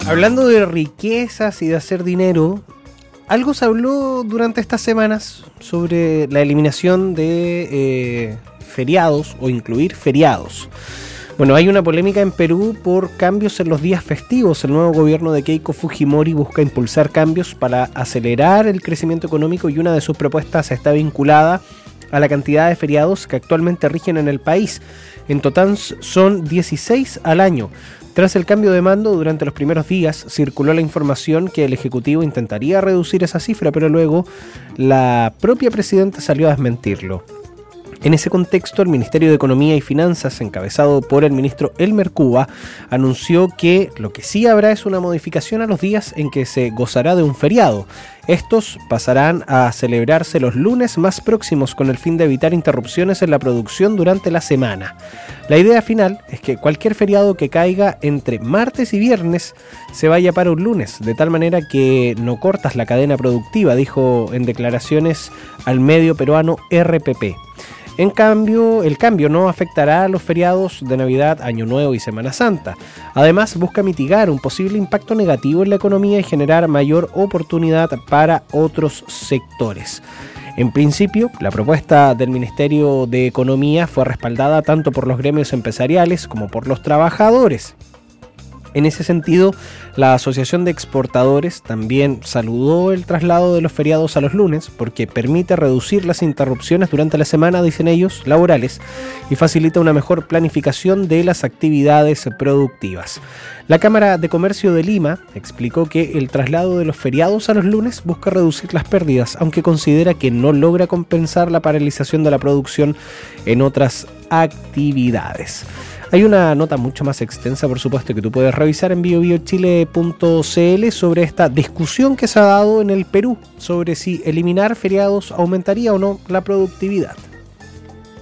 Hablando de riquezas y de hacer dinero, algo se habló durante estas semanas sobre la eliminación de feriados o incluir feriados. Bueno, hay una polémica en Perú por cambios en los días festivos. El nuevo gobierno de Keiko Fujimori busca impulsar cambios para acelerar el crecimiento económico y una de sus propuestas está vinculada a la cantidad de feriados que actualmente rigen en el país. En total son 16 al año. Tras el cambio de mando, durante los primeros días circuló la información que el Ejecutivo intentaría reducir esa cifra, pero luego la propia presidenta salió a desmentirlo. En ese contexto, el Ministerio de Economía y Finanzas, encabezado por el ministro Elmer Cuba, anunció que lo que sí habrá es una modificación a los días en que se gozará de un feriado. Estos pasarán a celebrarse los lunes más próximos con el fin de evitar interrupciones en la producción durante la semana. La idea final es que cualquier feriado que caiga entre martes y viernes se vaya para un lunes, de tal manera que no cortas la cadena productiva, dijo en declaraciones al medio peruano RPP. En cambio, el cambio no afectará a los feriados de Navidad, Año Nuevo y Semana Santa. Además, busca mitigar un posible impacto negativo en la economía y generar mayor oportunidad para otros sectores. En principio, la propuesta del Ministerio de Economía fue respaldada tanto por los gremios empresariales como por los trabajadores. En ese sentido, la Asociación de Exportadores también saludó el traslado de los feriados a los lunes porque permite reducir las interrupciones durante la semana, dicen ellos, laborales y facilita una mejor planificación de las actividades productivas. La Cámara de Comercio de Lima explicó que el traslado de los feriados a los lunes busca reducir las pérdidas, aunque considera que no logra compensar la paralización de la producción en otras actividades. Hay una nota mucho más extensa, por supuesto, que tú puedes revisar en biobiochile.cl sobre esta discusión que se ha dado en el Perú sobre si eliminar feriados aumentaría o no la productividad.